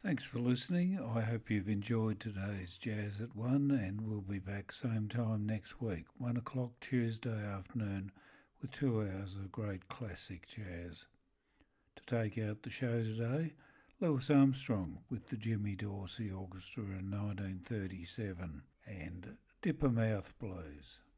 Thanks for listening. I hope you've enjoyed today's Jazz at 1, and we'll be back same time next week, 1 o'clock Tuesday afternoon, with 2 hours of great classic jazz. To take out the show today, Louis Armstrong with the Jimmy Dorsey Orchestra in 1937 and Dipper Mouth Blues.